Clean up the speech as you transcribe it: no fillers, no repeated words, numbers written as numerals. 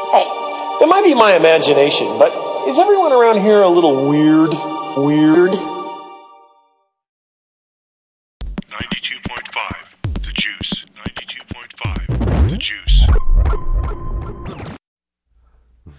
Hey, It might be my imagination, but is everyone around here a little weird? 92